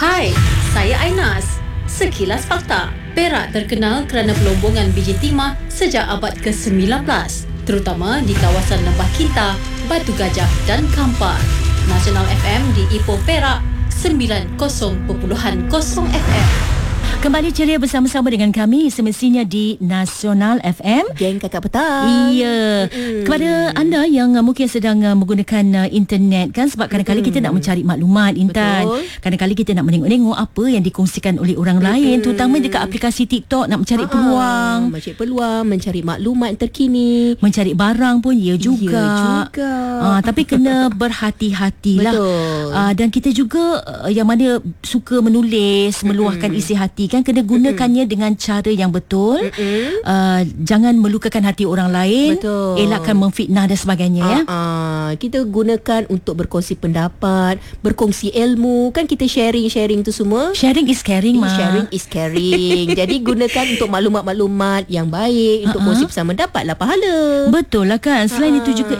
Hai, saya Ainas. Sekilas fakta. Perak terkenal kerana pelombongan biji timah sejak abad ke-19, terutama di kawasan Lembah Kinta, Batu Gajah dan Kampar. Nasional FM di Ipoh Perak 90.0 FM. Kembali ceria bersama-sama dengan kami semestinya di Nasional FM. Geng Kakak Petang. Iya. Kepada anda yang mungkin sedang menggunakan internet kan, sebab kadang-kadang kita nak mencari maklumat, Intan. Betul. Kadang-kadang kita nak menengok-nengok apa yang dikongsikan oleh orang lain, terutama dekat aplikasi TikTok, nak mencari peluang. Mencari peluang, mencari maklumat terkini. Mencari barang pun ya juga. Tapi kena berhati-hatilah. Betul. Dan kita juga yang mana suka menulis, meluahkan isi hati kan, kena gunakannya dengan cara yang betul. Jangan melukakan hati orang lain. Betul. Elakkan memfitnah dan sebagainya ya. Kita gunakan untuk berkongsi pendapat, berkongsi ilmu. Kan kita sharing tu semua. Sharing is caring, Ma. Sharing is caring. Jadi gunakan untuk maklumat-maklumat yang baik, untuk kongsi bersama, dapatlah pahala. Betul lah kan. Selain itu juga